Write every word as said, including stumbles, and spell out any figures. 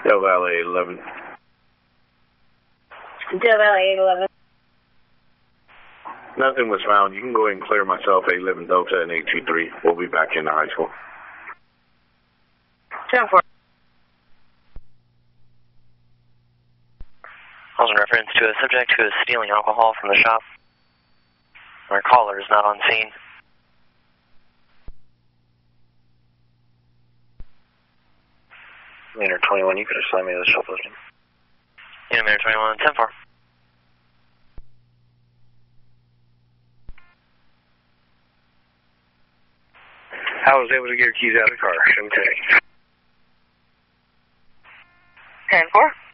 Del Valle eight eleven. Del Valle eight eleven. Nothing was found. You can go ahead and clear myself, eight eleven Delta and eight two three. We'll be back in the high school. ten four. Also in reference to a subject who is stealing alcohol from the shop. Our caller is not on scene. Manor twenty-one, you could assign me to the shoplifting. Yeah, Manor twenty-one, ten four. I was able to get your keys out of the car. Okay. ten four.